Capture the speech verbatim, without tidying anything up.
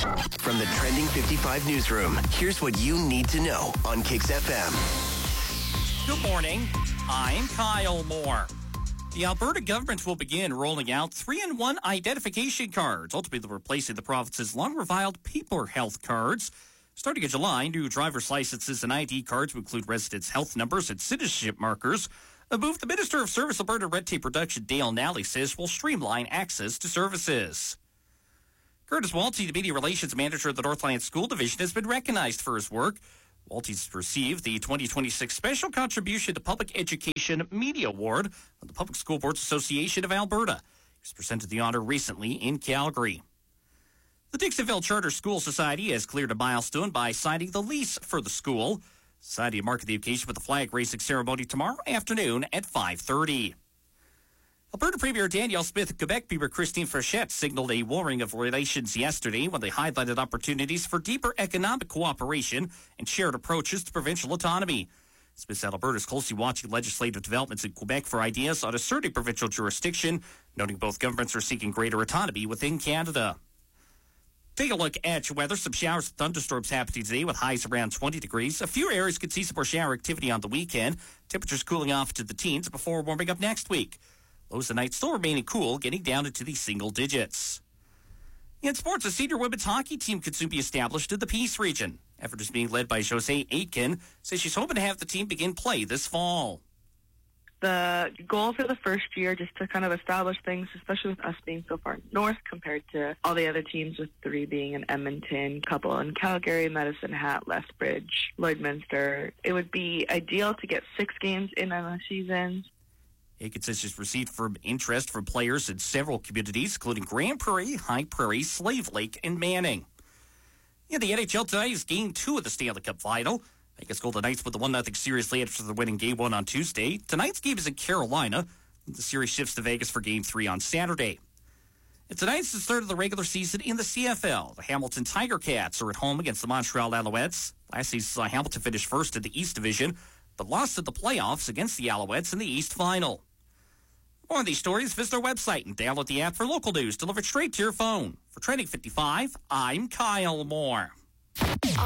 From the Trending fifty-five newsroom, here's what you need to know on Kicks F M. Good morning. I'm Kyle Moore. The Alberta government will begin rolling out three in one identification cards, ultimately replacing the province's long-reviled paper health cards. Starting in July, new driver's licenses and I D cards will include residents' health numbers and citizenship markers. A move the Minister of Service Alberta Red Tape Reduction, Dale Nally, says will streamline access to services. Curtis Walty, the Media Relations Manager of the Northland School Division, has been recognized for his work. Walty's received the twenty twenty-six Special Contribution to Public Education Media Award from the Public School Boards Association of Alberta. He was presented the honor recently in Calgary. The Dixonville Charter School Society has cleared a milestone by signing the lease for the school. Society will mark the occasion with a flag-raising ceremony tomorrow afternoon at five thirty. Alberta Premier Danielle Smith and Quebec Premier Christine Frechette signaled a warring of relations yesterday when they highlighted opportunities for deeper economic cooperation and shared approaches to provincial autonomy. Smith said Alberta is closely watching legislative developments in Quebec for ideas on asserting provincial jurisdiction, noting both governments are seeking greater autonomy within Canada. Take a look at your weather. Some showers and thunderstorms happening today with highs around twenty degrees. A few areas could see some more shower activity on the weekend. Temperatures cooling off to the teens before warming up next week. Lows tonight still remaining cool, getting down into the single digits. In sports, a senior women's hockey team could soon be established in the Peace region. Effort is being led by Jose Aitken, says she's hoping to have the team begin play this fall. The goal for the first year, just to kind of establish things, especially with us being so far north compared to all the other teams, with three being in Edmonton, couple in Calgary, Medicine Hat, Lethbridge, Lloydminster. It would be ideal to get six games in on a season. Aitken says she's received from interest from players in several communities, including Grand Prairie, High Prairie, Slave Lake, and Manning. In the N H L tonight is Game two of the Stanley Cup Final. Vegas Golden Knights with the one nothing series lead after the winning Game one on Tuesday. Tonight's game is in Carolina. The series shifts to Vegas for Game three on Saturday. And tonight's the third of the regular season in the C F L. The Hamilton Tiger Cats are at home against the Montreal Alouettes. Last season, uh, Hamilton finished first in the East Division, but lost in the playoffs against the Alouettes in the East Final. More on these stories, visit our website and download the app for local news delivered straight to your phone. For Trending fifty-five, I'm Kyle Moore.